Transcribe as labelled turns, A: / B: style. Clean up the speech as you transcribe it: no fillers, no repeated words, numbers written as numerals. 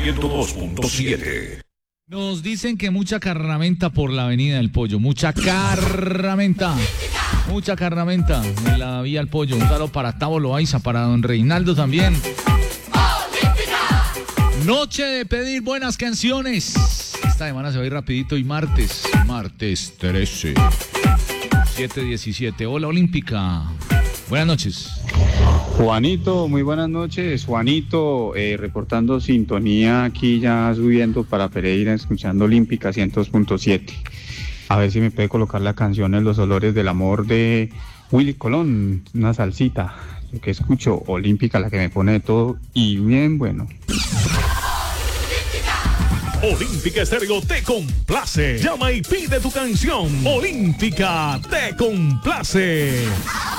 A: 102.7.
B: Nos dicen que mucha carramenta por la Avenida del Pollo. Mucha carramenta. Mucha carramenta en la Vía del Pollo. Un saludo para Tavo Loaiza, para don Reinaldo también. Noche de pedir buenas canciones. Esta semana se va a ir rapidito y martes 13, 7:17. Hola Olímpica. Buenas noches.
C: Juanito, muy buenas noches. Juanito, reportando sintonía aquí ya subiendo para Pereira, escuchando Olímpica 102.7. A ver si me puede colocar la canción En los olores del amor de Willy Colón, una salsita. Yo que escucho Olímpica, la que me pone de todo y bien bueno.
A: Olímpica Estéreo te complace. Llama y pide tu canción. Olímpica te complace.